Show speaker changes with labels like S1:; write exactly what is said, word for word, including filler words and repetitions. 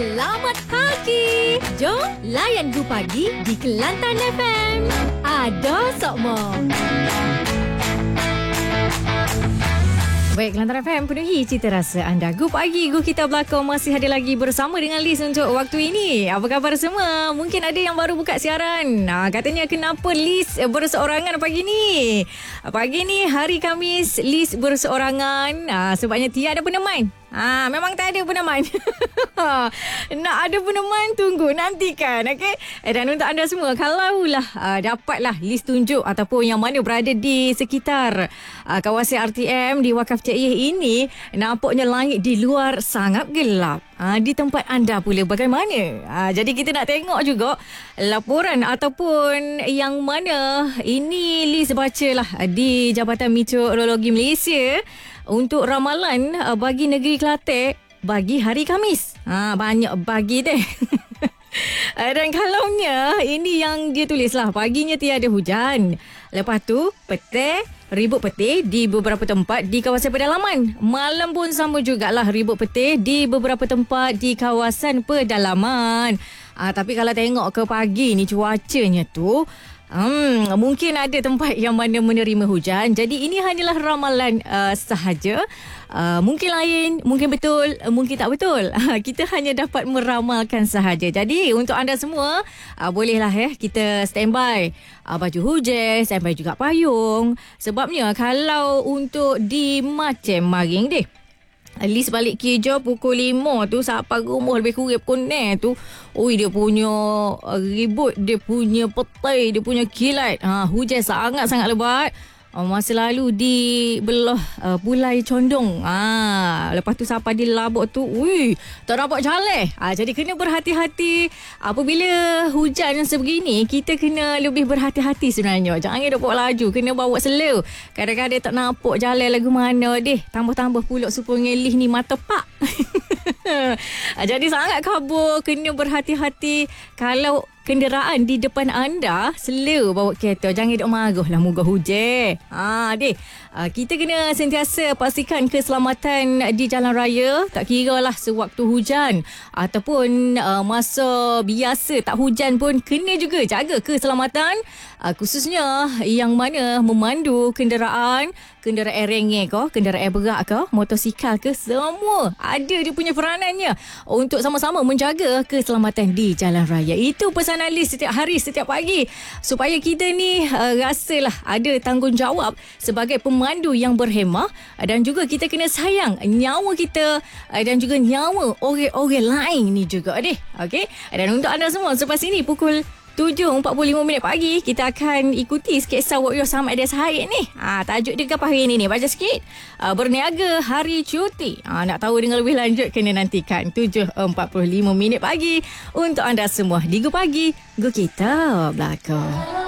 S1: Selamat pagi. Jom layan Gu Pagi di Kelantan F M. Ada Sokmo. Baik, Kelantan F M penuhi cita rasa anda. Gu Pagi, Gu Kita Belakang masih ada lagi bersama dengan Liz untuk waktu ini. Apa khabar semua? Mungkin ada yang baru buka siaran. Nah, katanya kenapa Liz berseorangan pagi ni? Pagi ni hari Khamis, Liz berseorangan. Nah, sebabnya tiada peneman. Ah, memang tak ada peneman. Nak ada peneman, tunggu nantikan, okey. Dan untuk anda semua, kalaulah uh, dapatlah list tunjuk ataupun yang mana berada di sekitar uh, kawasan R T M di Wakaf Cik Yeh ini, nampaknya langit di luar sangat gelap. Uh, di tempat anda pula bagaimana? Uh, jadi kita nak tengok juga laporan ataupun yang mana ini Liz bacalah di Jabatan Meteorologi Malaysia untuk ramalan uh, bagi negeri Kelantan bagi hari Khamis. Ha, banyak bagi deh. Dan kalaunya ini yang dia tulis lah, paginya tiada hujan. Lepas tu petang ribut petir di beberapa tempat di kawasan pedalaman. Malam pun sama jugalah ribut petir di beberapa tempat di kawasan pedalaman. Ha, tapi kalau tengok ke pagi ni cuacanya tu, Hmm, mungkin ada tempat yang mana menerima hujan. Jadi ini hanyalah ramalan uh, sahaja. Uh, mungkin lain, mungkin betul, uh, mungkin tak betul. Kita hanya dapat meramalkan sahaja. Jadi untuk anda semua, uh, bolehlah eh kita standby uh, baju hujan, standby juga payung. Sebabnya kalau untuk di Macam Maring deh, Liz balik kerja pukul lima tu sampai rumah lebih kurang pukul enam tu. Oi, dia punya uh, ribut, dia punya petai, dia punya kilat. Ha, hujan sangat-sangat lebat. Uh, masa lalu di belah uh, Bulai Condong. Ah, lepas tu sampai di Labuk tu, ui, tak nampak jalan. Ah, jadi kena berhati-hati. Apabila hujan yang sebegini, kita kena lebih berhati-hati sebenarnya. Jangan duk bawa laju, kena bawa slow. Kadang-kadang tak nampak jalan lagu mana deh. Tambah-tambah pula supaya ngelih ni mata pak. Jadi sangat kabur, kena berhati-hati. Kalau kenderaan di depan anda slow bawa kereta, jangan duk marah lah moga hujan. Ha, deh. Uh, kita kena sentiasa pastikan keselamatan di jalan raya. Tak kira lah sewaktu hujan ataupun uh, masa biasa tak hujan pun kena juga jaga keselamatan. Uh, khususnya yang mana memandu kenderaan, kenderaan rengek ke, kenderaan berat ke, motosikal ke, semua ada dia punya peranannya untuk sama-sama menjaga keselamatan di jalan raya. Itu pesanan Liz setiap hari, setiap pagi, supaya kita ni uh, rasalah ada tanggungjawab sebagai pemandu yang berhemah, dan juga kita kena sayang nyawa kita uh, dan juga nyawa orang-orang lain ni juga deh. Okey. Dan untuk anda semua, selepas ini pukul tujuh empat puluh lima minit pagi, kita akan ikuti sketsa What Your Sama Ada Sahid ni. Ha, tajuk dia apa hari ni ni? Baca sikit. Uh, berniaga hari cuti. Ha, nak tahu dengan lebih lanjut, kena nantikan tujuh empat puluh lima minit pagi untuk anda semua di Gu Pagi, Gu Kita Belakang.